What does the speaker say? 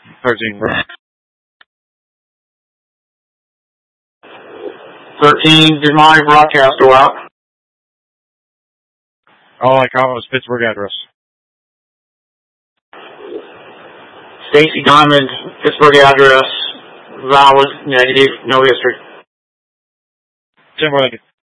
13, bro. 13, did my broadcast go out? All I caught was Pittsburgh address. Stacy Diamond, Pittsburgh address, valid, negative, no history. 10-4, thank you.